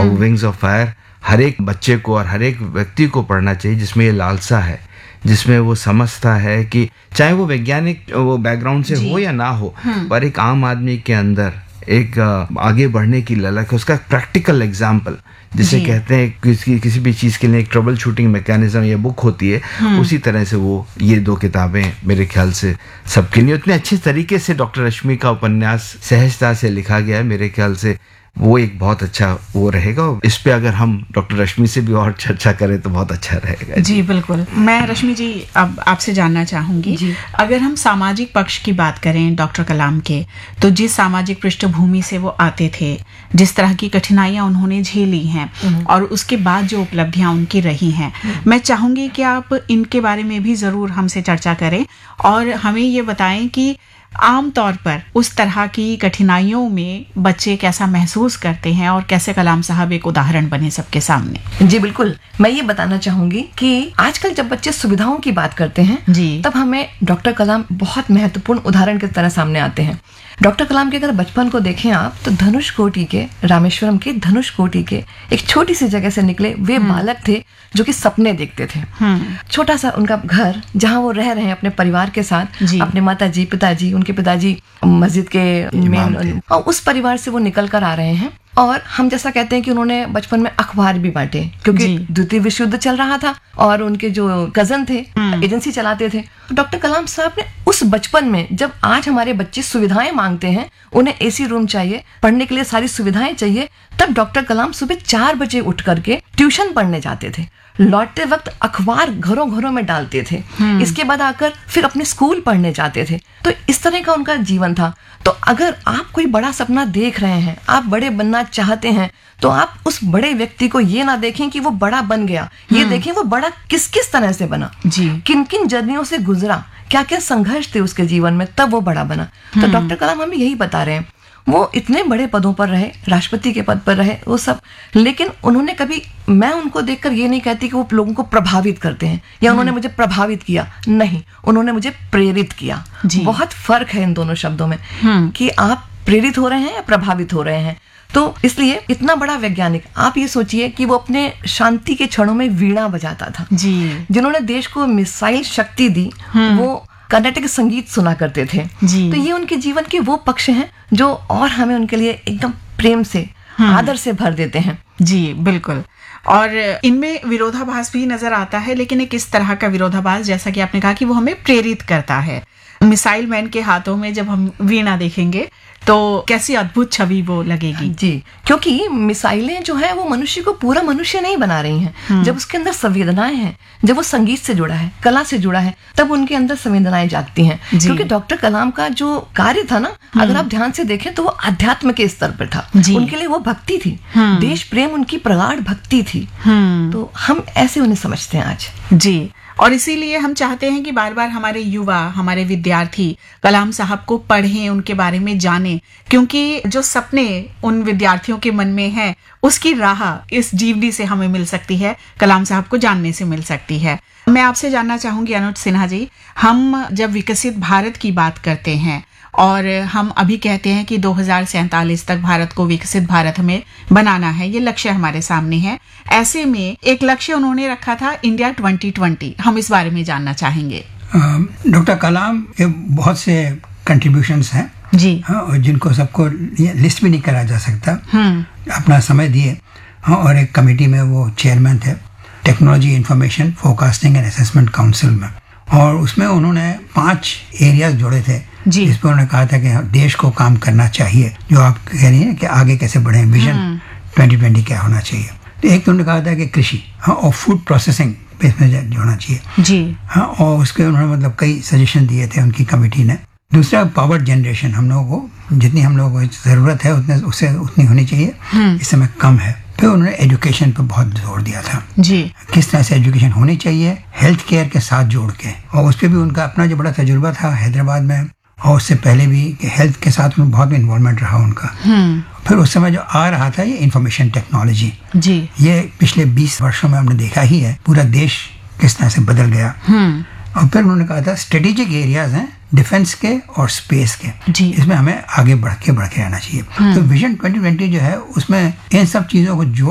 और wings of fire हर एक बच्चे को और हर एक व्यक्ति को पढ़ना चाहिए जिसमें ये लालसा है, जिसमें वो समझता है कि चाहे वो वैज्ञानिक वो बैकग्राउंड से हो या ना हो, पर एक आम आदमी के अंदर एक आगे बढ़ने की ललक है, उसका प्रैक्टिकल एग्जाम्पल जिसे कहते हैं किसी भी चीज़ के लिए एक ट्रबल शूटिंग मैकेनिज्म या बुक होती है, उसी तरह से वो ये 2 किताबें मेरे ख्याल से सबके लिए उतने अच्छे तरीके से डॉक्टर रश्मि का उपन्यास सहजता से लिखा गया है। मेरे ख्याल से वो एक बहुत अच्छा वो रहेगा। इस पे अगर हम डॉक्टर रश्मि से भी और चर्चा करें तो बहुत अच्छा रहेगा। जी बिल्कुल। मैं रश्मि जी अब आपसे जानना चाहूंगी, अगर हम सामाजिक पक्ष की बात करें डॉक्टर कलाम के, तो जिस सामाजिक पृष्ठभूमि से वो आते थे, जिस तरह की कठिनाइयां उन्होंने झेली हैं और उसके बाद जो उपलब्धियां उनकी रही हैं, मैं चाहूंगी कि आप इनके बारे में भी जरूर हमसे चर्चा करें और हमें ये बताएं कि आम तौर पर उस तरह की कठिनाइयों में बच्चे कैसा महसूस करते हैं और कैसे कलाम साहब एक उदाहरण बने सबके सामने। जी बिल्कुल, मैं ये बताना चाहूंगी कि आजकल जब बच्चे सुविधाओं की बात करते हैं तब हमें डॉक्टर कलाम बहुत महत्वपूर्ण उदाहरण की तरह सामने आते हैं। डॉक्टर कलाम के अगर बचपन को देखें आप, तो धनुषकोटी के, रामेश्वरम के धनुषकोटी के एक छोटी सी जगह से निकले वे बालक थे जो कि सपने देखते थे। छोटा सा उनका घर जहाँ वो रह रहे हैं अपने परिवार के साथ, अपने माताजी पिताजी, उनके पिताजी मस्जिद के मेन, और उस परिवार से वो निकल कर आ रहे हैं। और हम जैसा कहते हैं कि उन्होंने बचपन में अखबार भी बांटे, क्योंकि द्वितीय विश्व युद्ध चल रहा था और उनके जो कजन थे एजेंसी चलाते थे। तो डॉक्टर कलाम साहब ने उस बचपन में, जब आज हमारे बच्चे सुविधाएं मांगते हैं, उन्हें एसी रूम चाहिए, पढ़ने के लिए सारी सुविधाएं चाहिए, तब डॉक्टर कलाम सुबह 4 बजे उठ करके ट्यूशन पढ़ने जाते थे। लौटते वक्त अखबार घरों घरों में डालते थे। इसके बाद आकर फिर अपने स्कूल पढ़ने जाते थे। तो इस तरह का उनका जीवन था। तो अगर आप कोई बड़ा सपना देख रहे हैं, आप बड़े बनना चाहते हैं, तो आप उस बड़े व्यक्ति को ये ना देखें कि वो बड़ा बन गया, ये देखें वो बड़ा किस किस तरह से बना, किन किन जर्नियों से गुजरा, क्या क्या संघर्ष थे उसके जीवन में, तब वो बड़ा बना। तो डॉक्टर कलाम हमें यही बता रहे हैं। वो इतने बड़े पदों पर रहे, राष्ट्रपति के पद पर रहे, वो सब, लेकिन उन्होंने कभी, मैं उनको देखकर ये नहीं कहती कि वो लोगों को प्रभावित करते हैं या उन्होंने मुझे प्रभावित किया, नहीं, उन्होंने मुझे प्रेरित किया। बहुत फर्क है इन दोनों शब्दों में कि आप प्रेरित हो रहे हैं या प्रभावित हो रहे हैं। तो इसलिए इतना बड़ा वैज्ञानिक, आप ये सोचिए कि वो अपने शांति के क्षणों में वीणा बजाता था। जिन्होंने देश को मिसाइल शक्ति दी, वो कर्नाटक संगीत सुना करते थे। तो ये उनके जीवन के वो पक्ष हैं जो और हमें उनके लिए एकदम प्रेम से, आदर से भर देते हैं। जी बिल्कुल। और इनमें विरोधाभास भी नजर आता है, लेकिन एक इस तरह का विरोधाभास, जैसा कि आपने कहा, कि वो हमें प्रेरित करता है। मिसाइल मैन के हाथों में जब हम वीणा देखेंगे तो कैसी अद्भुत छवि वो लगेगी। जी, क्योंकि मिसाइलें जो है वो मनुष्य को पूरा मनुष्य नहीं बना रही हैं। जब उसके अंदर संवेदनाएं हैं, जब वो संगीत से जुड़ा है, कला से जुड़ा है, तब उनके अंदर संवेदनाएं जागती हैं। क्योंकि डॉक्टर कलाम का जो कार्य था ना, अगर आप ध्यान से देखें तो वो अध्यात्म के स्तर पर था। उनके लिए वो भक्ति थी, देश प्रेम उनकी प्रगाढ़ भक्ति थी। तो हम ऐसे उन्हें समझते हैं आज। जी, और इसीलिए हम चाहते हैं कि बार बार हमारे युवा, हमारे विद्यार्थी कलाम साहब को पढ़ें, उनके बारे में जानें, क्योंकि जो सपने उन विद्यार्थियों के मन में है, उसकी राह इस जीवनी से हमें मिल सकती है, कलाम साहब को जानने से मिल सकती है। मैं आपसे जानना चाहूंगी अनुज सिन्हा जी, हम जब विकसित भारत की बात करते हैं और हम अभी कहते हैं कि 2047 तक भारत को विकसित भारत में बनाना है, ये लक्ष्य हमारे सामने है। ऐसे में एक लक्ष्य उन्होंने रखा था इंडिया 2020, हम इस बारे में जानना चाहेंगे। डॉक्टर कलाम के बहुत से कंट्रीब्यूशंस हैं जी, हाँ, और जिनको सबको लिस्ट भी नहीं करा जा सकता। अपना समय दिए, हाँ, और एक कमेटी में वो चेयरमैन थे, technology information forecasting and assessment council में, और उसमें उन्होंने 5 एरियाज जोड़े थे जिस पर उन्होंने कहा था कि देश को काम करना चाहिए। जो आप कह रही हैं कि आगे कैसे बढ़े, विजन 2020 क्या होना चाहिए। तो एक तो उन्होंने कहा था कि कृषि, हाँ, और फूड प्रोसेसिंग पे इसमें जोड़ना चाहिए जी, हाँ, और उसके उन्होंने मतलब कई सजेशन दिए थे उनकी कमेटी ने। दूसरा, पावर जनरेशन, हम लोगों को जितनी हम लोगों को ज़रूरत है उतनी होनी चाहिए, इस समय कम है। फिर उन्होंने एजुकेशन पर बहुत जोर दिया था जी, किस तरह से एजुकेशन होनी चाहिए हेल्थ केयर के साथ जोड़ के, और उस पर भी उनका अपना जो बड़ा तजुर्बा था हैदराबाद में, और उससे पहले भी हेल्थ के साथ उन्हें बहुत इन्वॉल्वमेंट रहा उनका। फिर उस समय जो आ रहा था ये इंफॉर्मेशन टेक्नोलॉजी जी, ये पिछले 20 वर्षों में हमने देखा ही है पूरा देश किस तरह से बदल गया। और फिर उन्होंने कहा था स्ट्रेटेजिक एरियाज हैं डिफेंस के और स्पेस के, इसमें हमें आगे बढ़ के रहना चाहिए। तो विजन 2020 जो है उसमें इन सब चीज़ों को